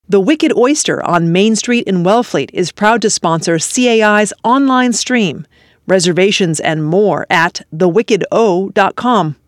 The Wicked Oyster on Main Street in Wellfleet is proud to sponsor CAI's online stream. Reservations and more at thewickedo.com.